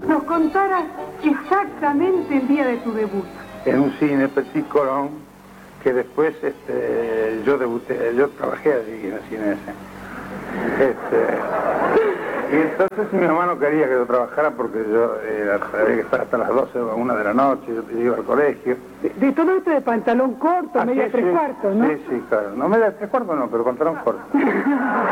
nos contaras exactamente el día de tu debut. En un cine, Petit Colón, que después yo debuté, yo trabajé allí en el cine ese. Y entonces mi mamá no quería que yo trabajara porque yo había que estar hasta las 12 o 1 de la noche, yo iba al colegio. De todo esto de pantalón corto, media sí, tres cuartos, ¿no? Sí, claro. No, media tres cuartos no, pero pantalón corto.